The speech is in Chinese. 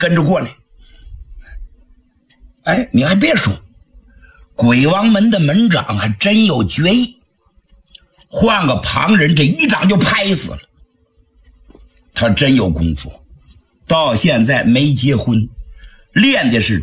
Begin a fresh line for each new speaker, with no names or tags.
跟着过来。哎，你还别说，鬼王门的门长还真有绝艺，换个旁人这一掌就拍死了。他真有功夫，到现在没结婚，练的是